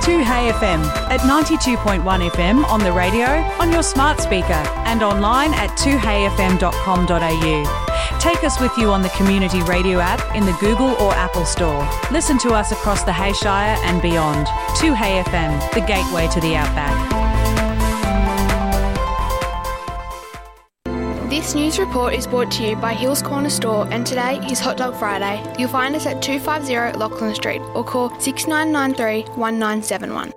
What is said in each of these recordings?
2Hey FM at 92.1 FM on the radio, on your smart speaker and online at 2heyfm.com.au. Take us with you on the Community Radio app in the Google or Apple Store. Listen to us across the Hayshire and beyond. 2Hey FM, the gateway to the outback. This news report is brought to you by Hills Corner Store, and today is Hot Dog Friday. You'll find us at 250 Lachlan Street or call 6993 1971.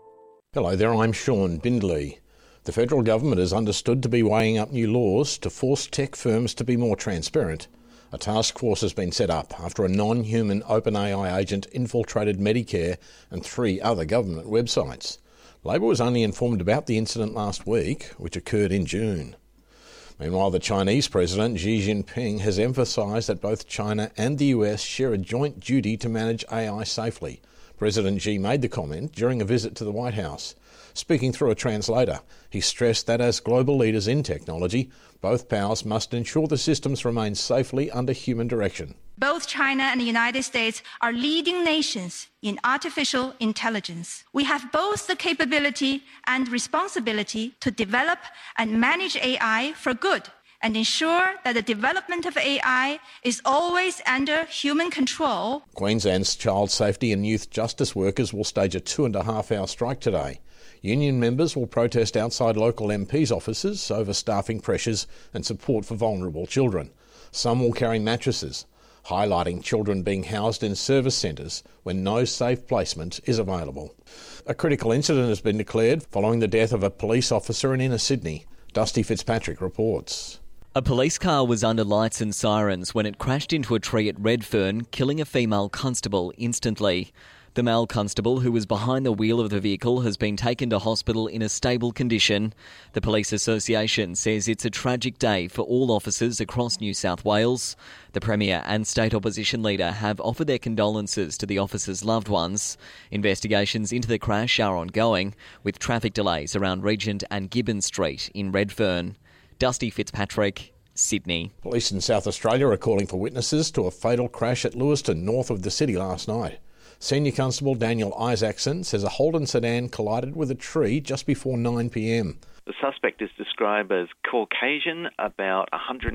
Hello there, I'm Sean Bindley. The federal government is understood to be weighing up new laws to force tech firms to be more transparent. A task force has been set up after a non-human OpenAI agent infiltrated Medicare and 3 other government websites. Labor was only informed about the incident last week, which occurred in June. Meanwhile, the Chinese President Xi Jinping has emphasised that both China and the US share a joint duty to manage AI safely. President Xi made the comment during a visit to the White House. Speaking through a translator, he stressed that as global leaders in technology, both powers must ensure the systems remain safely under human direction. Both China and the United States are leading nations in artificial intelligence. We have both the capability and responsibility to develop and manage AI for good and ensure that the development of AI is always under human control. Queensland's child safety and youth justice workers will stage a 2.5-hour strike today. Union members will protest outside local MPs' offices over staffing pressures and support for vulnerable children. Some will carry mattresses, highlighting children being housed in service centres when no safe placement is available. A critical incident has been declared following the death of a police officer in inner Sydney. Dusty Fitzpatrick reports. A police car was under lights and sirens when it crashed into a tree at Redfern, killing a female constable instantly. The male constable who was behind the wheel of the vehicle has been taken to hospital in a stable condition. The Police Association says it's a tragic day for all officers across New South Wales. The Premier and State Opposition Leader have offered their condolences to the officers' loved ones. Investigations into the crash are ongoing, with traffic delays around Regent and Gibbon Street in Redfern. Dusty Fitzpatrick, Sydney. Police in South Australia are calling for witnesses to a fatal crash at Lewiston, north of the city last night. Senior Constable Daniel Isaacson says a Holden sedan collided with a tree just before 9 p.m. The suspect is described as Caucasian, about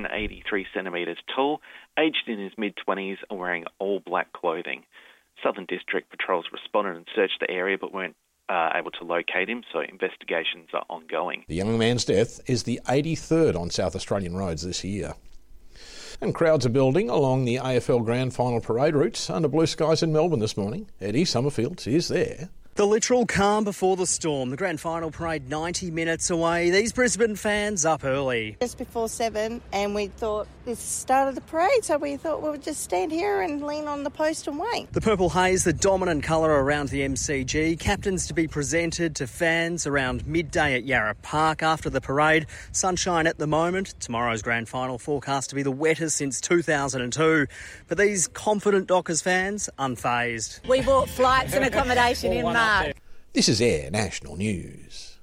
183 centimetres tall, aged in his mid-20s and wearing all black clothing. Southern District Patrols responded and searched the area but weren't able to locate him, so investigations are ongoing. The young man's death is the 83rd on South Australian roads this year. And crowds are building along the AFL Grand Final parade route under blue skies in Melbourne this morning. Eddie Summerfield is there. The literal calm before the storm. The Grand Final parade 90 minutes away. These Brisbane fans up early. Just before 7, and we thought this started the parade, so we thought we would just stand here and lean on the post and wait. The purple haze, the dominant colour around the MCG. Captains to be presented to fans around midday at Yarra Park after the parade. Sunshine at the moment. Tomorrow's Grand Final forecast to be the wettest since 2002. But these confident Dockers fans, unfazed. We bought flights and accommodation in March. This is Air National News.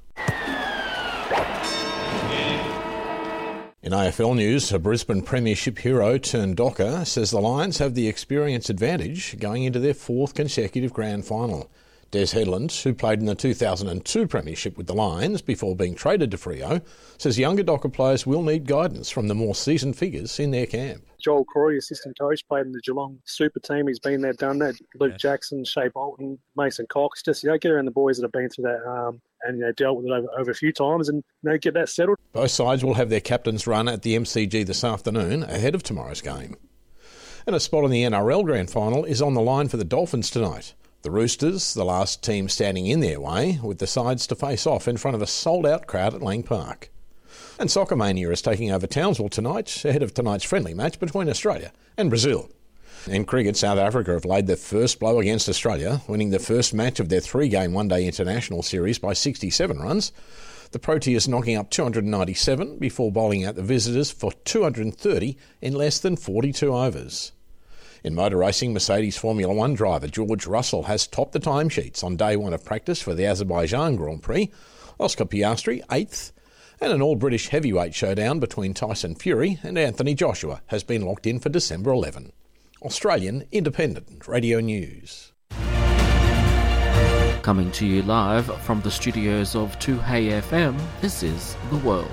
In AFL news, a Brisbane Premiership hero turned Docker says the Lions have the experience advantage going into their 4th consecutive Grand Final. Des Headland, who played in the 2002 Premiership with the Lions before being traded to Freo, says younger Docker players will need guidance from the more seasoned figures in their camp. Joel Corey, assistant coach, played in the Geelong super team. He's been there, done that. Luke Jackson, Shea Bolton, Mason Cox. Just, get around the boys that have been through that and dealt with it over a few times and get that settled. Both sides will have their captains run at the MCG this afternoon ahead of tomorrow's game. And a spot in the NRL Grand Final is on the line for the Dolphins tonight. The Roosters, the last team standing in their way, with the sides to face off in front of a sold-out crowd at Lang Park. And Soccer Mania is taking over Townsville tonight, ahead of tonight's friendly match between Australia and Brazil. In cricket, South Africa have laid their first blow against Australia, winning the first match of their 3-game one-day international series by 67 runs. The Proteas knocking up 297 before bowling out the visitors for 230 in less than 42 overs. In motor racing, Mercedes Formula One driver George Russell has topped the timesheets on day one of practice for the Azerbaijan Grand Prix. Oscar Piastri, 8th, and an all-British heavyweight showdown between Tyson Fury and Anthony Joshua has been locked in for December 11. Australian Independent Radio News. Coming to you live from the studios of 2HeyFM, this is The World.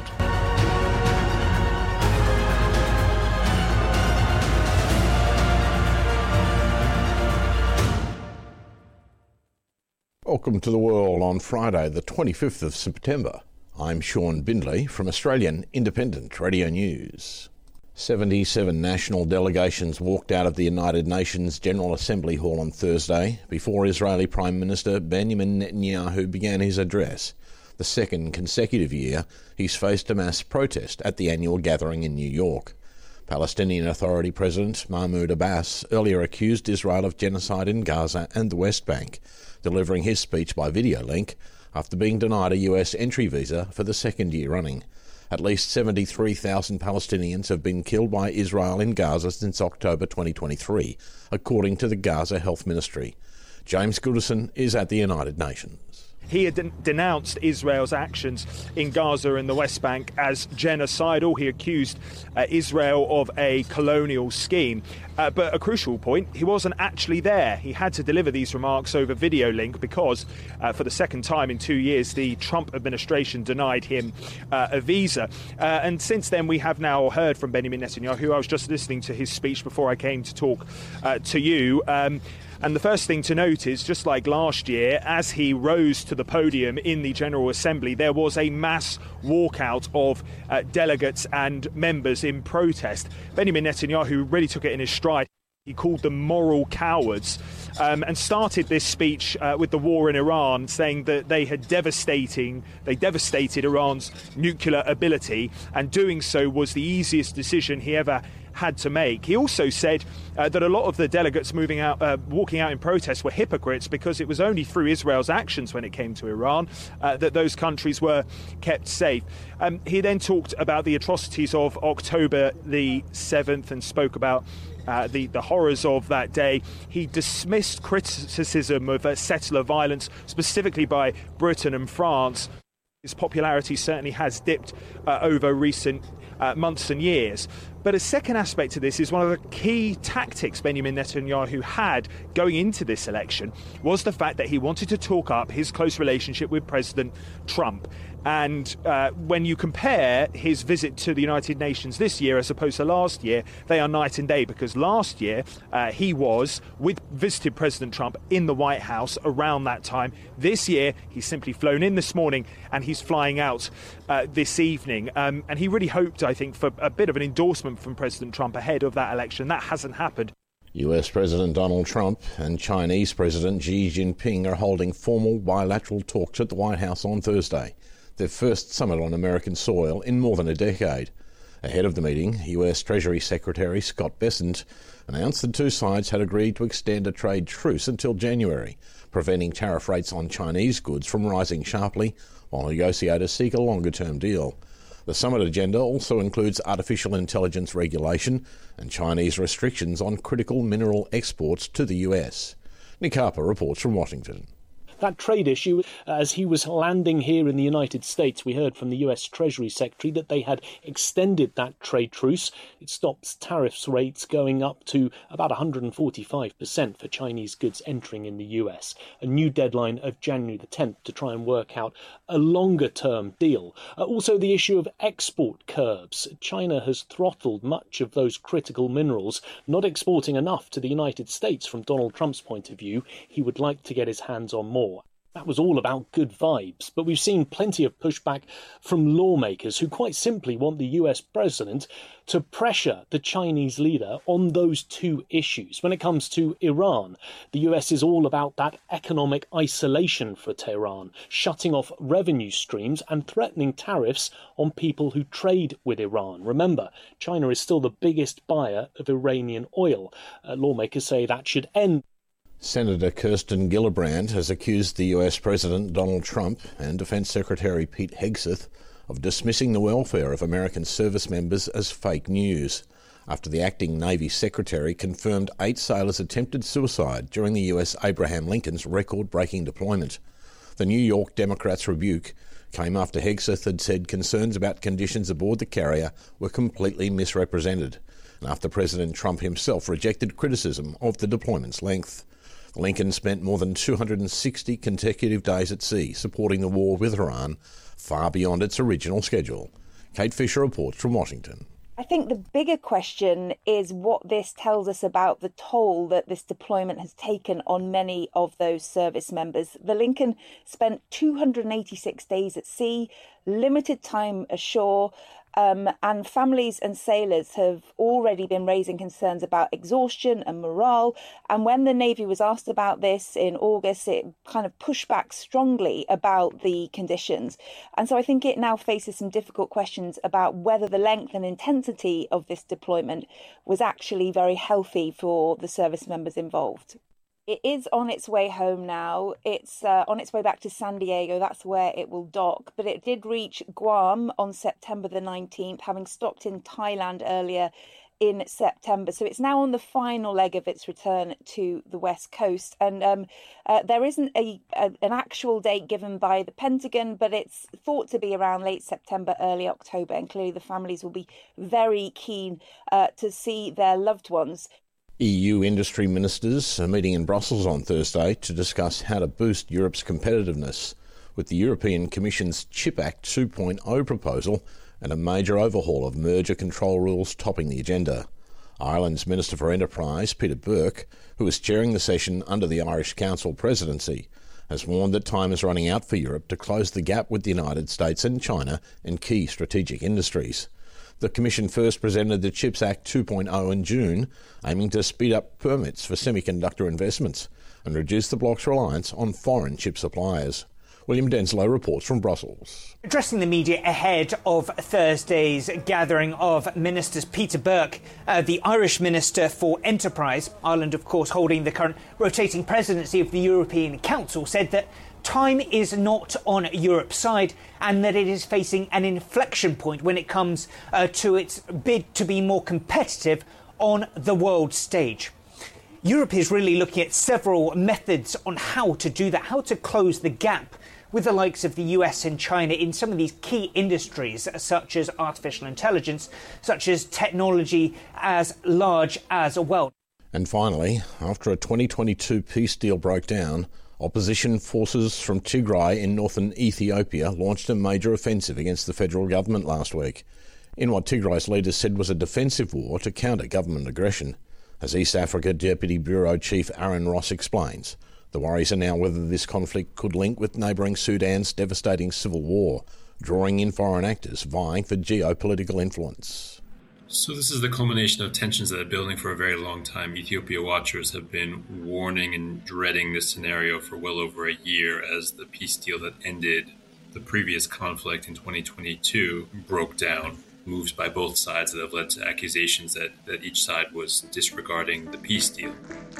Welcome to The World on Friday, the 25th of September. I'm Sean Bindley from Australian Independent Radio News. 77 national delegations walked out of the United Nations General Assembly Hall on Thursday before Israeli Prime Minister Benjamin Netanyahu began his address. The second consecutive year he's faced a mass protest at the annual gathering in New York. Palestinian Authority President Mahmoud Abbas earlier accused Israel of genocide in Gaza and the West Bank, delivering his speech by video link after being denied a US entry visa for the second year running. At least 73,000 Palestinians have been killed by Israel in Gaza since October 2023, according to the Gaza Health Ministry. James Goodison is at the United Nations. He had denounced Israel's actions in Gaza and the West Bank as genocidal. He accused Israel of a colonial scheme. But a crucial point, he wasn't actually there. He had to deliver these remarks over video link because, for the second time in 2 years, the Trump administration denied him a visa. And since then, we have now heard from Benjamin Netanyahu. I was just listening to his speech before I came to talk to you. And the first thing to note is, just like last year, as he rose to the podium in the General Assembly, there was a mass walkout of delegates and members in protest. Benjamin Netanyahu really took it in his stride. He called them moral cowards and started this speech with the war in Iran, saying that they devastated Iran's nuclear ability, and doing so was the easiest decision he ever had to make. He also said that a lot of the delegates walking out in protest were hypocrites because it was only through Israel's actions when it came to Iran that those countries were kept safe. He then talked about the atrocities of October the 7th and spoke about the horrors of that day. He dismissed criticism of settler violence, specifically by Britain and France. His popularity certainly has dipped over recent months and years. But a second aspect to this is one of the key tactics Benjamin Netanyahu had going into this election was the fact that he wanted to talk up his close relationship with President Trump. And when you compare his visit to the United Nations this year as opposed to last year, they are night and day, because last year he visited President Trump in the White House around that time. This year he's simply flown in this morning and he's flying out this evening. And he really hoped, I think, for a bit of an endorsement from President Trump ahead of that election. That hasn't happened. US President Donald Trump and Chinese President Xi Jinping are holding formal bilateral talks at the White House on Thursday, their first summit on American soil in more than a decade. Ahead of the meeting, US Treasury Secretary Scott Bessent announced the two sides had agreed to extend a trade truce until January, preventing tariff rates on Chinese goods from rising sharply, while negotiators seek a longer-term deal. The summit agenda also includes artificial intelligence regulation and Chinese restrictions on critical mineral exports to the US. Nick Harper reports from Washington. That trade issue, as he was landing here in the United States, we heard from the US Treasury Secretary that they had extended that trade truce. It stops tariffs rates going up to about 145% for Chinese goods entering in the US. A new deadline of January the 10th to try and work out a longer-term deal. Also, the issue of export curbs. China has throttled much of those critical minerals, not exporting enough to the United States from Donald Trump's point of view. He would like to get his hands on more. That was all about good vibes, but we've seen plenty of pushback from lawmakers who quite simply want the US president to pressure the Chinese leader on those two issues. When it comes to Iran, the US is all about that economic isolation for Tehran, shutting off revenue streams and threatening tariffs on people who trade with Iran. Remember, China is still the biggest buyer of Iranian oil. Lawmakers say that should end. Senator Kirsten Gillibrand has accused the US President Donald Trump and Defense Secretary Pete Hegseth of dismissing the welfare of American service members as fake news, after the acting Navy Secretary confirmed 8 sailors attempted suicide during the US Abraham Lincoln's record-breaking deployment. The New York Democrats' rebuke came after Hegseth had said concerns about conditions aboard the carrier were completely misrepresented, and after President Trump himself rejected criticism of the deployment's length. The Lincoln spent more than 260 consecutive days at sea supporting the war with Iran, far beyond its original schedule. Kate Fisher reports from Washington. I think the bigger question is what this tells us about the toll that this deployment has taken on many of those service members. The Lincoln spent 286 days at sea, limited time ashore, and families and sailors have already been raising concerns about exhaustion and morale. And when the Navy was asked about this in August, it kind of pushed back strongly about the conditions. And so I think it now faces some difficult questions about whether the length and intensity of this deployment was actually very healthy for the service members involved. It is on its way home now. It's on its way back to San Diego. That's where it will dock. But it did reach Guam on September the 19th, having stopped in Thailand earlier in September. So it's now on the final leg of its return to the West Coast. And there isn't an actual date given by the Pentagon, but it's thought to be around late September, early October. And clearly the families will be very keen to see their loved ones. EU industry ministers are meeting in Brussels on Thursday to discuss how to boost Europe's competitiveness, with the European Commission's Chip Act 2.0 proposal and a major overhaul of merger control rules topping the agenda. Ireland's Minister for Enterprise, Peter Burke, who is chairing the session under the Irish Council presidency, has warned that time is running out for Europe to close the gap with the United States and China in key strategic industries. The Commission first presented the CHIPS Act 2.0 in June, aiming to speed up permits for semiconductor investments and reduce the bloc's reliance on foreign chip suppliers. William Denslow reports from Brussels. Addressing the media ahead of Thursday's gathering of ministers, Peter Burke, the Irish Minister for Enterprise, Ireland of course holding the current rotating presidency of the European Council, said that time is not on Europe's side and that it is facing an inflection point when it comes to its bid to be more competitive on the world stage. Europe is really looking at several methods on how to do that, how to close the gap with the likes of the US and China in some of these key industries, such as artificial intelligence, such as technology as large as well. And finally, after a 2022 peace deal broke down, opposition forces from Tigray in northern Ethiopia launched a major offensive against the federal government last week, in what Tigray's leaders said was a defensive war to counter government aggression. As East Africa Deputy Bureau Chief Aaron Ross explains, the worries are now whether this conflict could link with neighbouring Sudan's devastating civil war, drawing in foreign actors vying for geopolitical influence. So this is the culmination of tensions that are building for a very long time. Ethiopia watchers have been warning and dreading this scenario for well over a year as the peace deal that ended the previous conflict in 2022 broke down. Moves by both sides that have led to accusations that each side was disregarding the peace deal.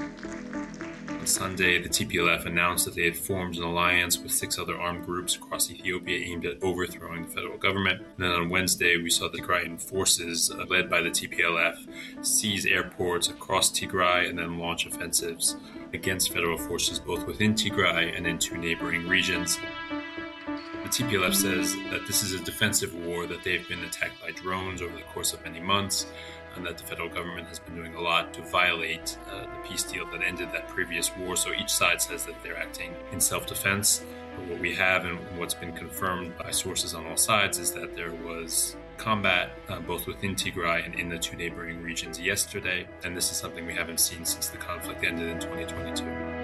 On Sunday, the TPLF announced that they had formed an alliance with 6 other armed groups across Ethiopia aimed at overthrowing the federal government. And then on Wednesday, we saw the Tigrayan forces, led by the TPLF, seize airports across Tigray and then launch offensives against federal forces both within Tigray and in 2 neighboring regions. The TPLF says that this is a defensive war, that they've been attacked by drones over the course of many months, and that the federal government has been doing a lot to violate the peace deal that ended that previous war. So each side says that they're acting in self-defense. But what we have and what's been confirmed by sources on all sides is that there was combat both within Tigray and in the 2 neighboring regions yesterday. And this is something we haven't seen since the conflict ended in 2022.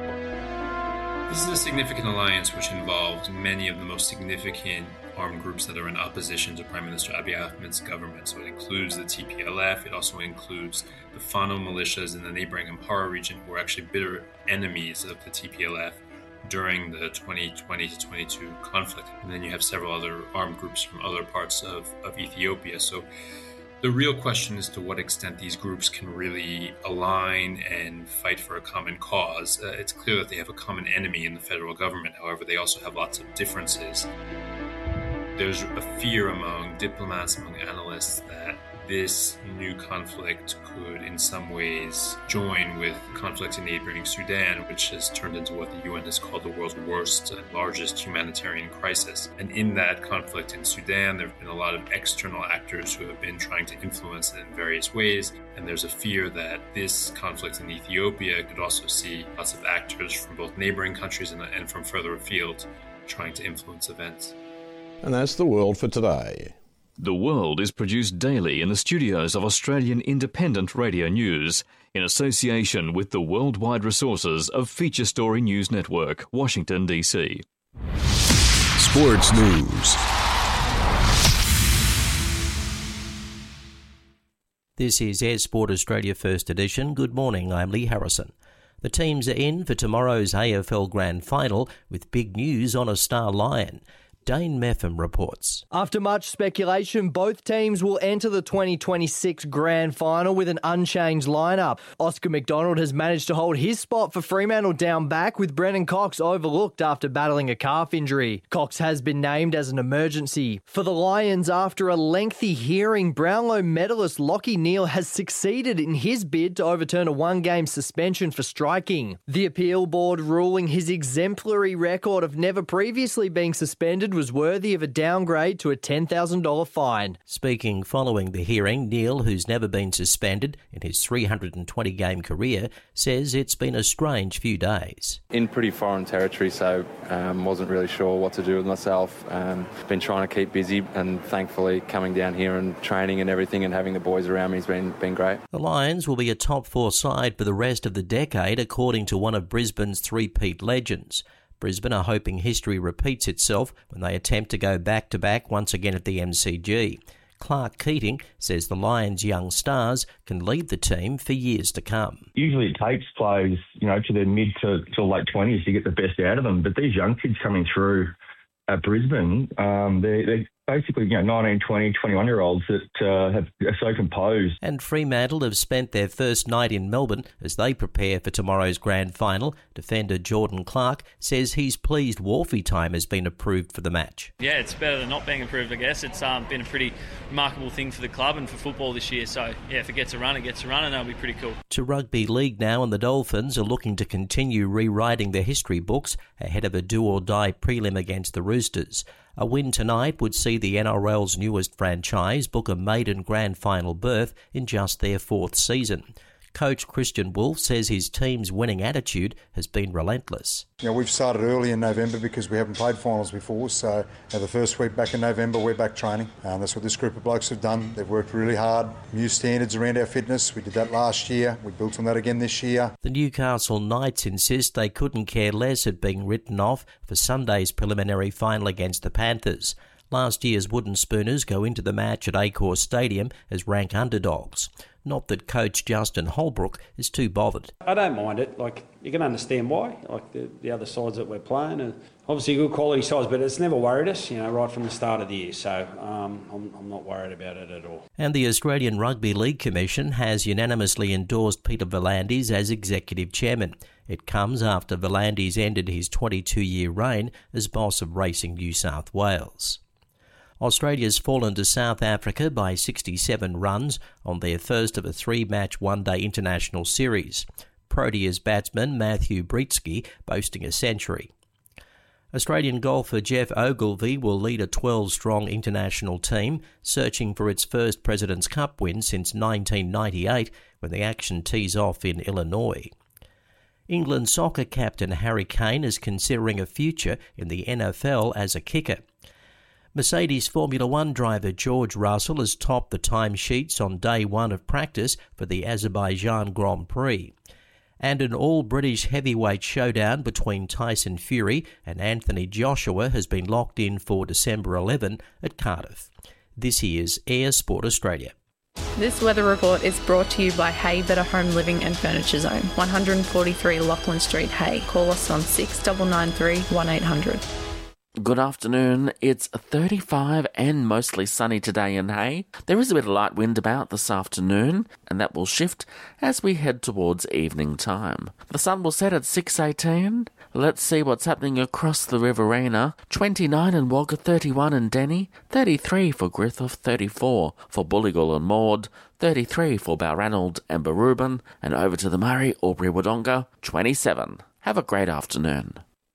This is a significant alliance which involves many of the most significant armed groups that are in opposition to Prime Minister Abiy Ahmed's government. So it includes the TPLF, it also includes the Fano militias in the neighboring Amhara region, who are actually bitter enemies of the TPLF during the 2020 to 22 conflict. And then you have several other armed groups from other parts of Ethiopia. So the real question is to what extent these groups can really align and fight for a common cause. It's clear that they have a common enemy in the federal government. However, they also have lots of differences. There's a fear among diplomats, among analysts, that this new conflict could in some ways join with conflict in neighboring Sudan, which has turned into what the UN has called the world's worst and largest humanitarian crisis. And in that conflict in Sudan, there have been a lot of external actors who have been trying to influence it in various ways. And there's a fear that this conflict in Ethiopia could also see lots of actors from both neighboring countries and from further afield trying to influence events. And that's the world for today. The World is produced daily in the studios of Australian Independent Radio News in association with the worldwide resources of Feature Story News Network, Washington, D.C. Sports News. This is Air Sport Australia First Edition. Good morning, I'm Lee Harrison. The teams are in for tomorrow's AFL Grand Final with big news on a star lion. Dane Meffam reports. After much speculation, both teams will enter the 2026 Grand Final with an unchanged lineup. Oscar McDonald has managed to hold his spot for Fremantle down back, with Brennan Cox overlooked after battling a calf injury. Cox has been named as an emergency. For the Lions, after a lengthy hearing, Brownlow medalist Lachie Neale has succeeded in his bid to overturn a one-game suspension for striking. The appeal board ruling his exemplary record of never previously being suspended was worthy of a downgrade to a $10,000 fine. Speaking following the hearing, Neale, who's never been suspended in his 320-game career, says it's been a strange few days. In pretty foreign territory, so wasn't really sure what to do with myself. Been trying to keep busy, and thankfully coming down here and training and everything and having the boys around me has been great. The Lions will be a top four side for the rest of the decade, according to one of Brisbane's three-peat legends. Brisbane are hoping history repeats itself when they attempt to go back-to-back once again at the MCG. Clark Keating says the Lions' young stars can lead the team for years to come. Usually it takes players, to their mid to late 20s to get the best out of them, but these young kids coming through at Brisbane, they're basically 19, 20, 21-year-olds that are so composed. And Fremantle have spent their first night in Melbourne as they prepare for tomorrow's grand final. Defender Jordan Clark says he's pleased Wharfie time has been approved for the match. Yeah, it's better than not being approved, I guess. It's been a pretty remarkable thing for the club and for football this year. So, yeah, if it gets a run, it gets a run, and that'll be pretty cool. To rugby league now, and the Dolphins are looking to continue rewriting their history books ahead of a do-or-die prelim against the Roosters. A win tonight would see the NRL's newest franchise book a maiden grand final berth in just their fourth season. Coach Christian Wolf says his team's winning attitude has been relentless. We've started early in November because we haven't played finals before, so the first week back in November we're back training. That's what this group of blokes have done. They've worked really hard, new standards around our fitness. We did that last year, we built on that again this year. The Newcastle Knights insist they couldn't care less at being written off for Sunday's preliminary final against the Panthers. Last year's Wooden Spooners go into the match at Accor Stadium as rank underdogs. Not that coach Justin Holbrook is too bothered. I don't mind it. You can understand why. The other sides that we're playing are obviously good quality sides, but it's never worried us, right from the start of the year. So I'm not worried about it at all. And the Australian Rugby League Commission has unanimously endorsed Peter V'landys as executive chairman. It comes after V'landys ended his 22-year reign as boss of Racing New South Wales. Australia's fallen to South Africa by 67 runs on their first of a three-match one-day international series. Proteas batsman Matthew Britsky boasting a century. Australian golfer Jeff Ogilvy will lead a 12-strong international team searching for its first President's Cup win since 1998 when the action tees off in Illinois. England soccer captain Harry Kane is considering a future in the NFL as a kicker. Mercedes Formula One driver George Russell has topped the timesheets on day one of practice for the Azerbaijan Grand Prix. And an all-British heavyweight showdown between Tyson Fury and Anthony Joshua has been locked in for December 11 at Cardiff. This is Air Sport Australia. This weather report is brought to you by Hay Better Home Living and Furniture Zone, 143 Lachlan Street, Hay. Call us on 6993 1800. Good afternoon. It's 35 and mostly sunny today in Hay. There is a bit of light wind about this afternoon, and that will shift as we head towards evening time. The sun will set at 6:18. Let's see what's happening across the Riverina. 29 in Wagga, 31 in Denny, 33 for Griffith, 34 for Bulligal and Maud, 33 for Balranald and Barubin, and over to the Murray, Albury-Wodonga, 27. Have a great afternoon.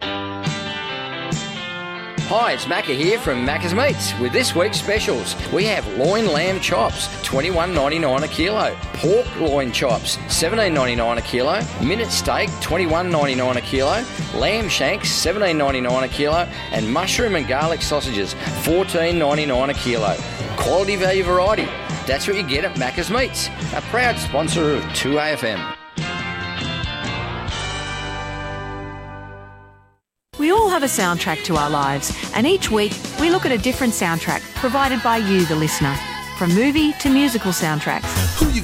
Hi, it's Macca here from Macca's Meats with this week's specials. We have loin lamb chops, $21.99 a kilo. Pork loin chops, $17.99 a kilo. Minute steak, $21.99 a kilo. Lamb shanks, $17.99 a kilo. And mushroom and garlic sausages, $14.99 a kilo. Quality value variety. That's what you get at Macca's Meats, a proud sponsor of 2AFM. We all have a soundtrack to our lives, and each week we look at a different soundtrack provided by you, the listener. From movie to musical soundtracks,